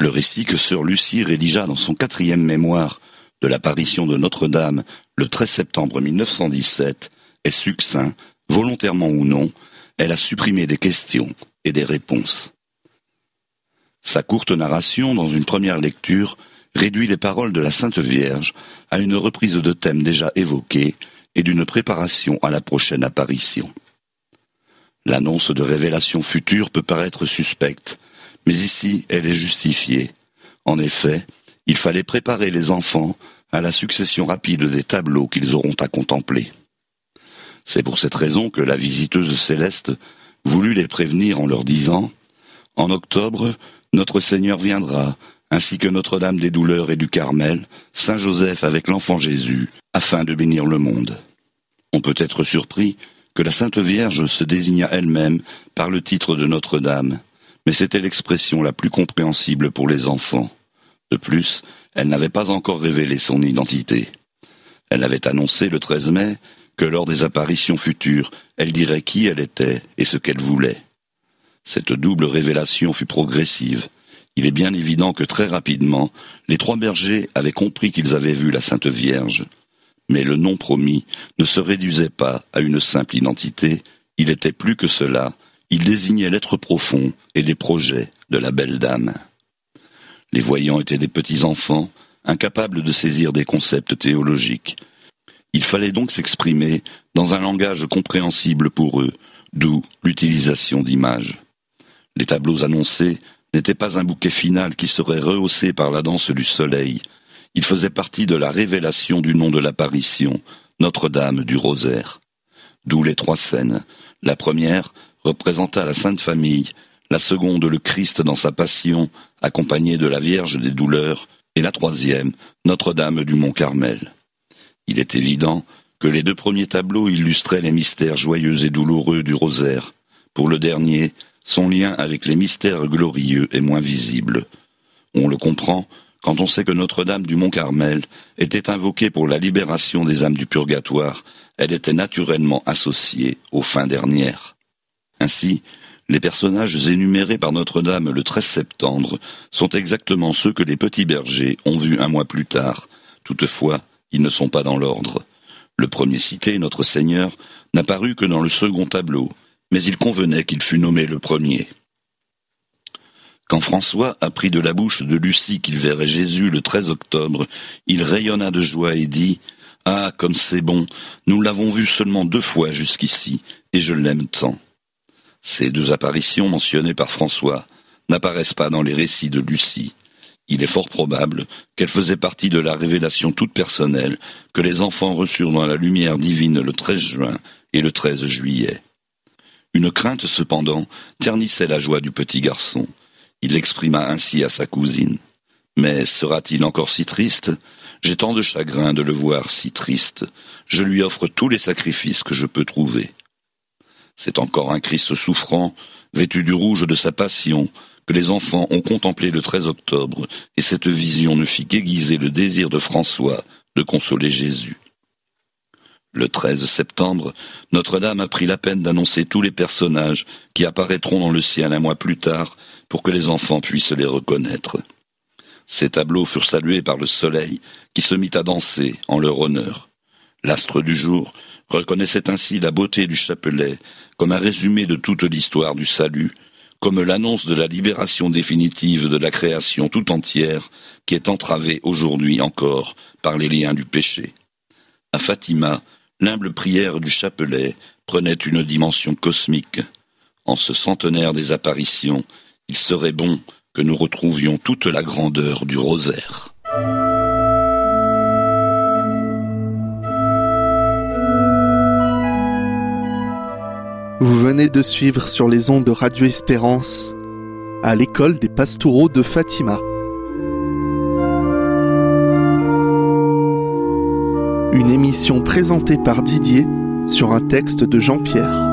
Le récit que sœur Lucie rédigea dans son 4e mémoire de l'apparition de Notre-Dame le 13 septembre 1917 est succinct, volontairement ou non. Elle a supprimé des questions et des réponses. Sa courte narration, dans une première lecture, réduit les paroles de la Sainte Vierge à une reprise de thèmes déjà évoqués et d'une préparation à la prochaine apparition. L'annonce de révélations futures peut paraître suspecte, mais ici elle est justifiée. En effet, il fallait préparer les enfants à la succession rapide des tableaux qu'ils auront à contempler. C'est pour cette raison que la visiteuse céleste voulut les prévenir en leur disant « En octobre, notre Seigneur viendra, ainsi que Notre-Dame des Douleurs et du Carmel, Saint Joseph avec l'enfant Jésus, afin de bénir le monde. » On peut être surpris que la Sainte Vierge se désignât elle-même par le titre de Notre-Dame, mais c'était l'expression la plus compréhensible pour les enfants. De plus, elle n'avait pas encore révélé son identité. Elle avait annoncé le 13 mai que lors des apparitions futures, elle dirait qui elle était et ce qu'elle voulait. Cette double révélation fut progressive. Il est bien évident que très rapidement, les 3 bergers avaient compris qu'ils avaient vu la Sainte Vierge. Mais le nom promis ne se réduisait pas à une simple identité, il était plus que cela, il désignait l'être profond et les projets de la belle dame. Les voyants étaient des petits enfants, incapables de saisir des concepts théologiques. Il fallait donc s'exprimer dans un langage compréhensible pour eux, d'où l'utilisation d'images. Les tableaux annoncés n'étaient pas un bouquet final qui serait rehaussé par la danse du soleil. Il faisait partie de la révélation du nom de l'apparition, Notre-Dame du Rosaire. D'où les 3 scènes. La première représenta la Sainte Famille, la seconde le Christ dans sa passion, accompagné de la Vierge des Douleurs, et la 3e, Notre-Dame du Mont-Carmel. Il est évident que les 2 premiers tableaux illustraient les mystères joyeux et douloureux du rosaire. Pour le dernier, son lien avec les mystères glorieux est moins visible. On le comprend quand on sait que Notre-Dame du Mont-Carmel était invoquée pour la libération des âmes du purgatoire. Elle était naturellement associée aux fins dernières. Ainsi, les personnages énumérés par Notre-Dame le 13 septembre sont exactement ceux que les petits bergers ont vus un mois plus tard. Toutefois, ils ne sont pas dans l'ordre. Le premier cité, Notre Seigneur, n'apparut que dans le second tableau, mais il convenait qu'il fût nommé le premier. Quand François apprit de la bouche de Lucie qu'il verrait Jésus le 13 octobre, il rayonna de joie et dit « Ah, comme c'est bon, nous l'avons vu seulement 2 fois jusqu'ici, et je l'aime tant. » Ces 2 apparitions mentionnées par François n'apparaissent pas dans les récits de Lucie. Il est fort probable qu'elle faisait partie de la révélation toute personnelle que les enfants reçurent dans la lumière divine le 13 juin et le 13 juillet. Une crainte cependant ternissait la joie du petit garçon. Il l'exprima ainsi à sa cousine. « Mais sera-t-il encore si triste ? J'ai tant de chagrin de le voir si triste. Je lui offre tous les sacrifices que je peux trouver. » C'est encore un Christ souffrant, vêtu du rouge de sa passion, que les enfants ont contemplé le 13 octobre, et cette vision ne fit qu'aiguiser le désir de François de consoler Jésus. Le 13 septembre, Notre-Dame a pris la peine d'annoncer tous les personnages qui apparaîtront dans le ciel un mois plus tard pour que les enfants puissent les reconnaître. Ces tableaux furent salués par le soleil qui se mit à danser en leur honneur. L'astre du jour reconnaissait ainsi la beauté du chapelet comme un résumé de toute l'histoire du salut, comme l'annonce de la libération définitive de la création tout entière qui est entravée aujourd'hui encore par les liens du péché. À Fatima, l'humble prière du chapelet prenait une dimension cosmique. En ce centenaire des apparitions, il serait bon que nous retrouvions toute la grandeur du rosaire. Vous venez de suivre sur les ondes de Radio Espérance à l'école des Pastoureaux de Fatima. Une émission présentée par Didier sur un texte de Jean-Pierre.